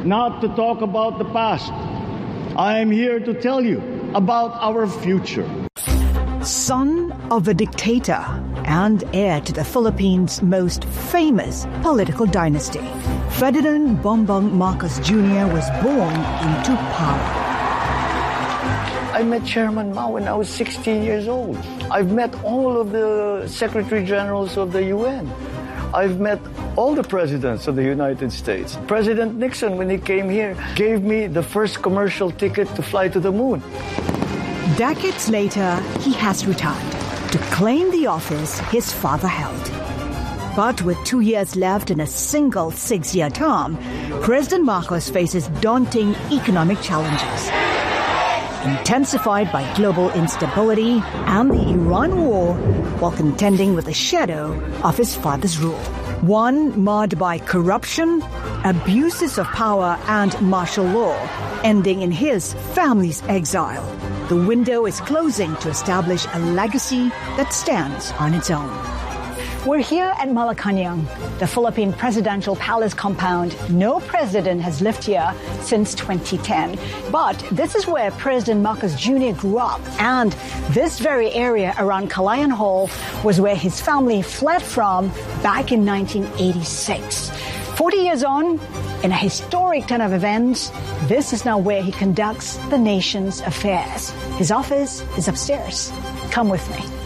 not to talk about the past. I am here to tell you about our future. Son of a dictator and heir to the Philippines' most famous political dynasty, Ferdinand Bongbong Marcos Jr. was born into power. I met Chairman Mao when I was 16 years old. I've met all of the Secretary Generals of the UN. I've met all the presidents of the United States. President Nixon, when he came here, gave me the first commercial ticket to fly to the moon. Decades later, he has returned to claim the office his father held. But with 2 years left in a single 6-year term, President Marcos faces daunting economic challenges, intensified by global instability and the Iran war, while contending with the shadow of his father's rule. One marred by corruption, abuses of power, and martial law, ending in his family's exile. The window is closing to establish a legacy that stands on its own. We're here at Malacañang, the Philippine Presidential Palace compound. No president has lived here since 2010. But this is where President Marcos Jr. grew up. And this very area around Kalayaan Hall was where his family fled from back in 1986. 40 years on, in a historic turn of events, this is now where he conducts the nation's affairs. His office is upstairs. Come with me.